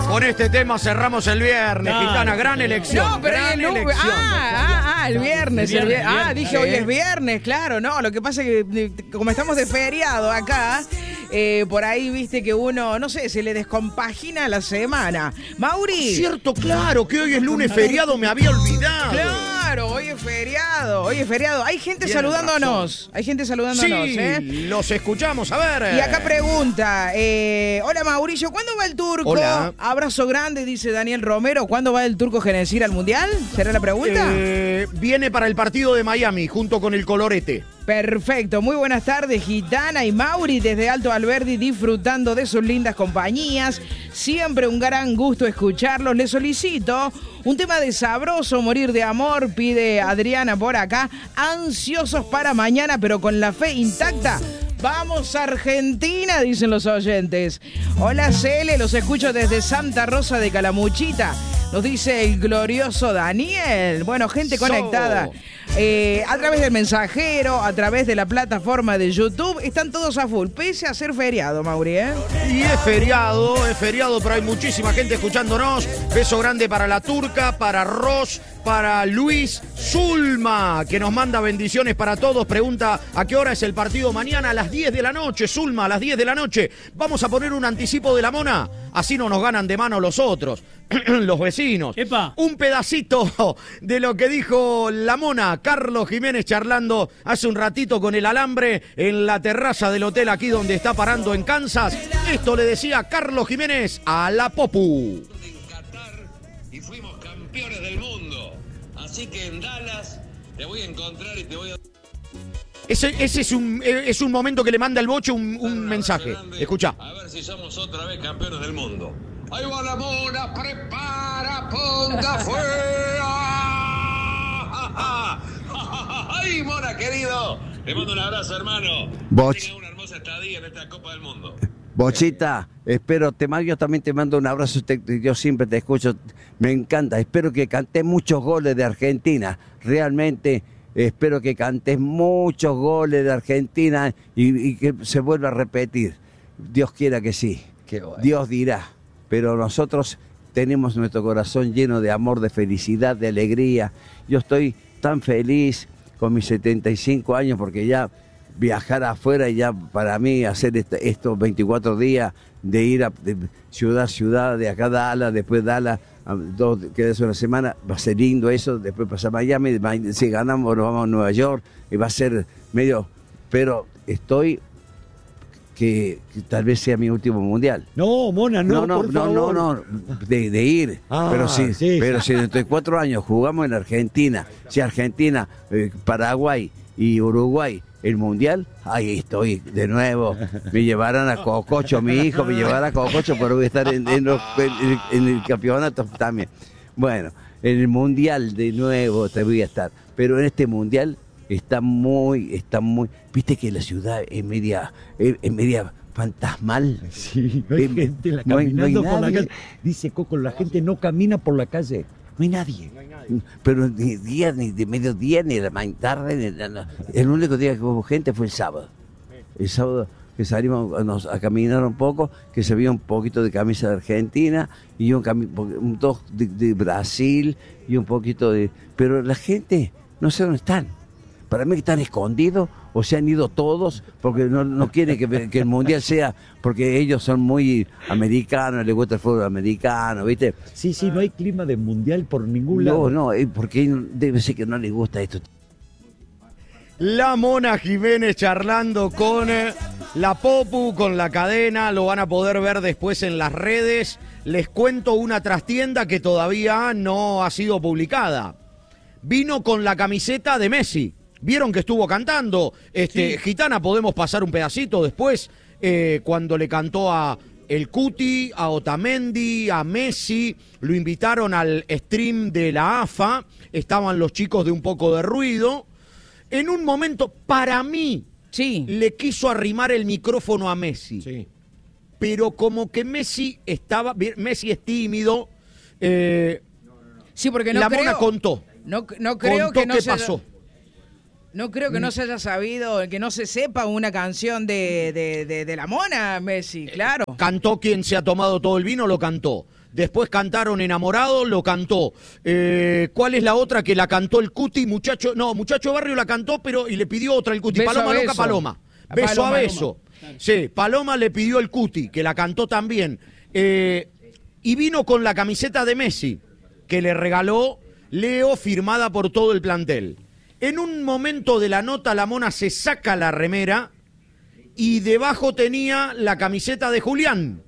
Con este tema cerramos el viernes, Gitana, gran elección. No, pero gran el elección. el viernes. Dije hoy Sí. es viernes, claro, no. Lo que pasa es que como estamos de feriado acá, por ahí viste que uno, no sé, se le descompagina la semana. Mauri. Cierto, claro, que hoy es lunes feriado, me había olvidado. Claro, hoy es feriado. Hay gente Tienen saludándonos. Hay gente saludándonos, Sí, los escuchamos, a ver. Y acá pregunta, hola Mauricio, ¿cuándo va el turco? Hola. Abrazo grande, dice Daniel Romero. ¿Cuándo va el turco Genesir al Mundial? ¿Será la pregunta? Viene para el partido de Miami, junto con el Colorete. Perfecto, muy buenas tardes, Gitana y Mauri desde Alto Alberdi, disfrutando de sus lindas compañías. Siempre un gran gusto escucharlos. Les solicito un tema de Sabroso, Morir de Amor, pide Adriana por acá. Ansiosos para mañana, pero con la fe intacta. Vamos Argentina, dicen los oyentes. Hola Cele, los escucho desde Santa Rosa de Calamuchita. Nos dice el glorioso Daniel. Bueno, gente conectada a través del mensajero, a través de la plataforma de YouTube. Están todos a full, pese a ser feriado, Mauri, ¿eh? Y es feriado, pero hay muchísima gente escuchándonos. Beso grande para la Turca, para Ross, para Luis Zulma, que nos manda bendiciones para todos. Pregunta a qué hora es el partido mañana. A las 10 de la noche, Zulma, a las 10 de la noche. Vamos a poner un anticipo de la Mona. Así no nos ganan de mano los otros, los vecinos. ¡Epa! Un pedacito de lo que dijo la Mona, Carlos Jiménez, charlando hace un ratito con el alambre en la terraza del hotel aquí donde está parando en Kansas. Esto le decía Carlos Jiménez a la Popu. En Qatar y fuimos campeones del mundo. Así que en Dallas te voy a encontrar y te voy a... Ese es un momento que le manda el Boche un mensaje. Escucha. A ver si somos otra vez campeones del mundo. Ahí va la Mona, prepara, ponga fuera. ¡Ay, Mona, querido! Te mando un abrazo, hermano. Boch. Que tenga una hermosa estadía en esta Copa del Mundo. Bochita, espero, yo también te mando un abrazo, yo siempre te escucho, me encanta, espero que cantes muchos goles de Argentina, realmente espero que cantes muchos goles de Argentina y que se vuelva a repetir, Dios quiera que sí, Qué bueno. Dios dirá, pero nosotros tenemos nuestro corazón lleno de amor, de felicidad, de alegría, yo estoy tan feliz con mis 75 años porque ya viajar afuera y ya para mí hacer estos 24 días de ir de ciudad a ciudad, de acá a Dallas, después Dallas, quedarse una semana, va a ser lindo eso, después pasar a Miami, si ganamos nos vamos a Nueva York y va a ser medio, pero estoy que tal vez sea mi último mundial. No, Mona, no, por favor. No, de ir. Ah, pero sí. Pero si dentro de 4 años jugamos en Argentina, si Argentina, Paraguay y Uruguay, el mundial, ahí estoy de nuevo. Me llevarán a Cococho, mi hijo me llevará a Cococho, pero voy a estar en el campeonato también. Bueno, en el mundial de nuevo te voy a estar. Pero en este mundial está muy, viste que la ciudad es media fantasmal. Sí, no hay gente no hay caminando por la nadie. calle. Dice Coco, la gente no camina por la calle. No hay nadie. Pero ni día, ni de mediodía, ni de la tarde, el único día que hubo gente fue el sábado. El sábado que salimos a caminar un poco, que se veía un poquito de camisa de Argentina y dos de Brasil y un poquito de... Pero la gente, no sé dónde están. Para mí que están escondidos o se han ido todos porque no quieren que el mundial sea, porque ellos son muy americanos, les gusta el fútbol americano, ¿viste? Sí, no hay clima de mundial por ningún lado. No, porque debe ser que no les gusta esto. La Mona Jiménez charlando con la Popu, con la cadena, lo van a poder ver después en las redes. Les cuento una trastienda que todavía no ha sido publicada. Vino con la camiseta de Messi. ¿Vieron que estuvo cantando? Sí. Gitana, podemos pasar un pedacito después, cuando le cantó a el Cuti, a Otamendi, a Messi, lo invitaron al stream de la AFA, estaban los chicos de Un Poco de Ruido. En un momento, para mí, le quiso arrimar el micrófono a Messi. Sí. Pero como que Messi es tímido, Sí, porque no la creo... Mona contó. No creo Contó que no qué se pasó. No creo que no se haya sabido, que no se sepa una canción de la Mona, Messi, claro. Cantó Quien se ha tomado todo el vino, lo cantó. Después cantaron Enamorado, lo cantó. ¿Cuál es la otra que la cantó el Cuti? Muchacho Barrio la cantó, y le pidió otra el Cuti. Beso Paloma a Loca, beso. Paloma. Beso a beso. Sí, Paloma le pidió el Cuti, que la cantó también. Y vino con la camiseta de Messi, que le regaló Leo, firmada por todo el plantel. En un momento de la nota, la Mona se saca la remera y debajo tenía la camiseta de Julián.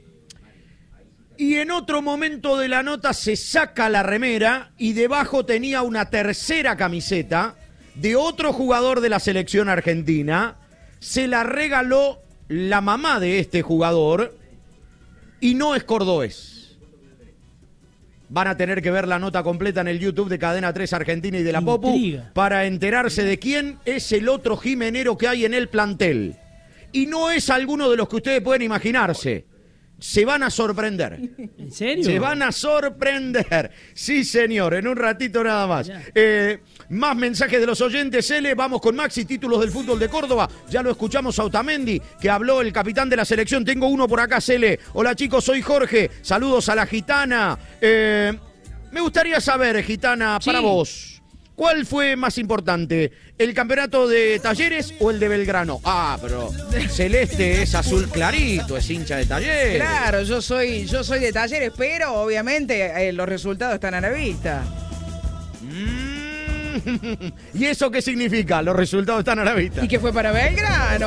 Y en otro momento de la nota se saca la remera y debajo tenía una tercera camiseta de otro jugador de la selección argentina. Se la regaló la mamá de este jugador y no es cordobés. Van a tener que ver la nota completa en el YouTube de Cadena 3 Argentina y de la Popu para enterarse de quién es el otro jimenero que hay en el plantel. Y no es alguno de los que ustedes pueden imaginarse. Se van a sorprender. ¿En serio? Se van a sorprender. Sí, señor, en un ratito nada más. Más mensajes de los oyentes, L. Vamos con Maxi, títulos del fútbol de Córdoba. Ya lo escuchamos a Otamendi, que habló el capitán de la selección. Tengo uno por acá, Cele. Hola, chicos, soy Jorge. Saludos a la Gitana. Me gustaría saber, Gitana, para vos, ¿cuál fue más importante? ¿El campeonato de Talleres o el de Belgrano? Ah, pero Celeste es azul clarito, es hincha de Talleres. Claro, yo soy de Talleres, pero obviamente los resultados están a la vista. ¿Y eso qué significa? Los resultados están a la vista. ¿Y qué fue para Belgrano?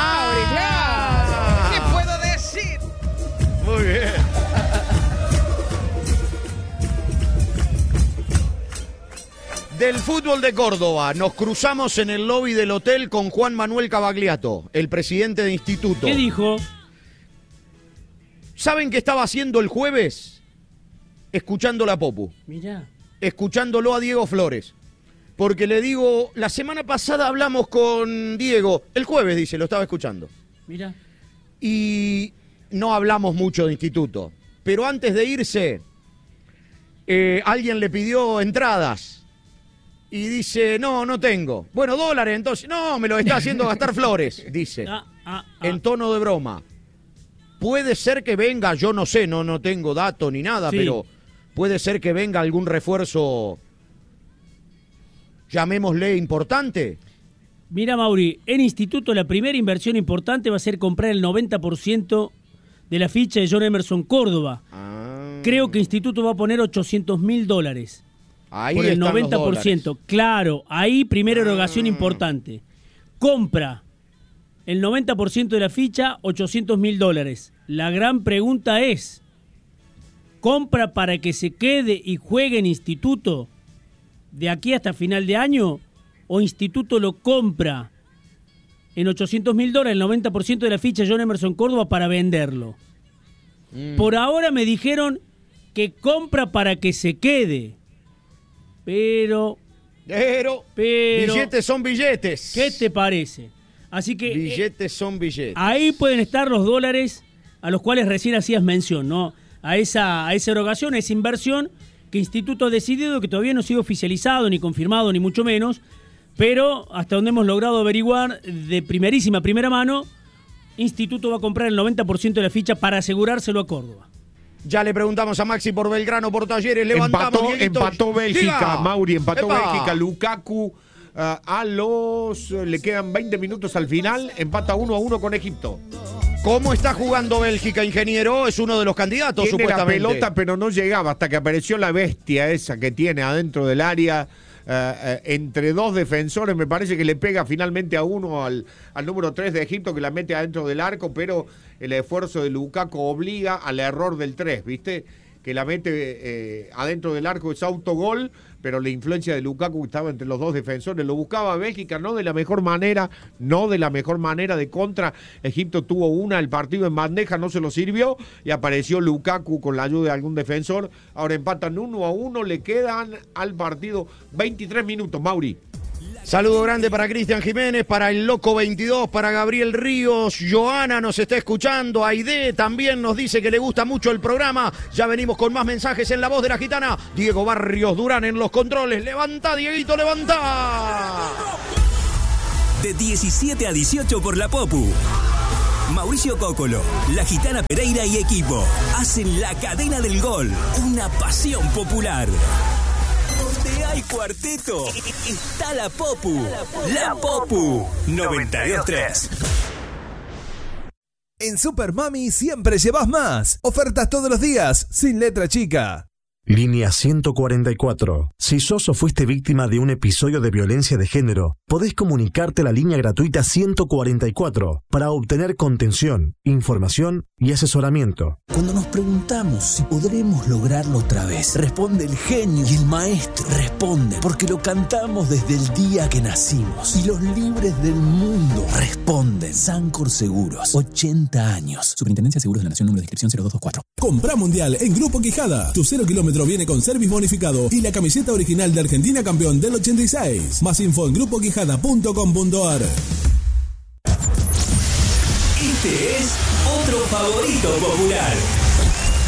¡Ah! Claro. ¿Qué puedo decir? Muy bien. Del fútbol de Córdoba, nos cruzamos en el lobby del hotel con Juan Manuel Cavagliato, el presidente de instituto. ¿Qué dijo? ¿Saben qué estaba haciendo el jueves? Escuchando la Popu. Mirá. Escuchándolo a Diego Flores. Porque le digo, la semana pasada hablamos con Diego, el jueves dice, lo estaba escuchando. Mirá. Y no hablamos mucho de instituto. Pero antes de irse, alguien le pidió entradas. Y dice, no tengo. Bueno, dólares, entonces. No, me lo está haciendo gastar Flores, dice. En tono de broma. Puede ser que venga, yo no sé, no tengo dato ni nada, pero puede ser que venga algún refuerzo, llamémosle, importante. Mira, Mauri, en instituto la primera inversión importante va a ser comprar el 90% de la ficha de John Emerson Córdoba. Creo que instituto va a poner $800.000. Ahí por el están 90%. los Claro, ahí primera erogación importante. Compra el 90% de la ficha, $800.000. La gran pregunta es, ¿compra para que se quede y juegue en instituto de aquí hasta final de año? ¿O instituto lo compra en $800.000, el 90% de la ficha John Emerson Córdoba para venderlo? Por ahora me dijeron que compra para que se quede. Pero billetes son billetes. ¿Qué te parece? Así que billetes son billetes. Ahí pueden estar los dólares a los cuales recién hacías mención, ¿no? A esa erogación, a esa inversión que Instituto ha decidido, que todavía no ha sido oficializado, ni confirmado, ni mucho menos, pero hasta donde hemos logrado averiguar de primera mano, Instituto va a comprar el 90% de la ficha para asegurárselo a Córdoba. Ya le preguntamos a Maxi por Belgrano, por Talleres, levantamos. Empató Bélgica, Diga. Mauri, empató ¡Epa! Bélgica, Lukaku, le quedan 20 minutos al final, empata 1-1 con Egipto. ¿Cómo está jugando Bélgica, ingeniero? Es uno de los candidatos, Tiene supuestamente. la pelota, pero no llegaba hasta que apareció la bestia esa que tiene adentro del área. Entre dos defensores, me parece que le pega finalmente a uno, al número 3 de Egipto, que la mete adentro del arco, pero el esfuerzo de Lukaku obliga al error del 3, ¿viste? Que la mete adentro del arco, es autogol, pero la influencia de Lukaku estaba entre los dos defensores, lo buscaba Bélgica, no de la mejor manera de contra. Egipto tuvo el partido en bandeja, no se lo sirvió, y apareció Lukaku con la ayuda de algún defensor. Ahora empatan 1-1, le quedan al partido 23 minutos, Mauri. Saludo grande para Cristian Jiménez, para el Loco 22, para Gabriel Ríos, Joana nos está escuchando, Aide también nos dice que le gusta mucho el programa. Ya venimos con más mensajes en La Voz de la Gitana. Diego Barrios Durán en los controles. ¡Levanta, Dieguito, levanta! De 17 a 18 por la Popu. Mauricio Cócolo, La Gitana Pereira y equipo hacen la cadena del gol, una pasión popular. Donde hay cuarteto, está la Popu. La Popu 92.3. En Super Mami siempre llevas más. Ofertas todos los días, sin letra chica. Línea 144. Si sos o fuiste víctima de un episodio de violencia de género, podés comunicarte a la línea gratuita 144 para obtener contención, información y asesoramiento. Cuando nos preguntamos si podremos lograrlo otra vez, responde el genio y el maestro. Responde porque lo cantamos desde el día que nacimos. Y los libres del mundo responden. Sancor Seguros, 80 años. Superintendencia de Seguros de la Nación, número de inscripción 0224. Comprá Mundial en Grupo Quijada. Tu 0 kilómetro viene con service bonificado y la camiseta original de Argentina campeón del 86. Más info en grupoquijada.com.ar. Este es otro favorito popular.